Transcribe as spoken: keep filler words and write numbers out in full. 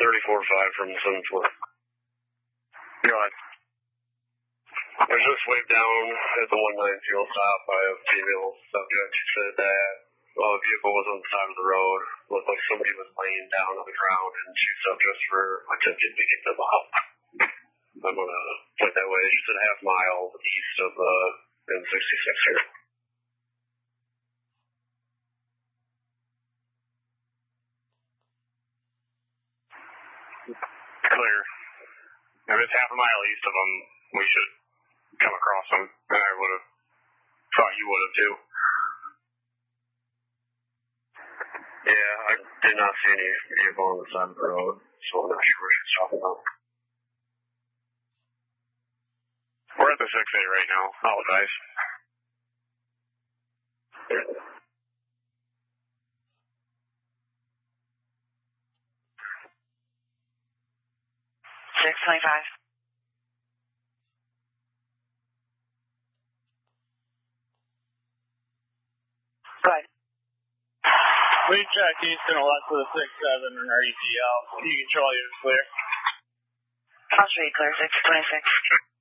thirty-four five from the seven four. Go ahead. There's this wave down at the one nine fuel stop by a female subject. She said that well, a vehicle was on the side of the road. Looked like somebody was laying down on the ground, and she subjects for attempting to get them up. I'm going to put that way. Just a half mile east of uh, N sixty-six here. Clear. If it's half a mile east of them, we should come across them, and I would have thought you would have too. Yeah, I did not see any vehicle on the side of the road, so I'm not sure what she's talking about. We're at the six A right now. I'll advise. six twenty-five. Good. Lead check east and west of the six seven and R E T L. You control you, clear. I'll show you clear, six twenty-six.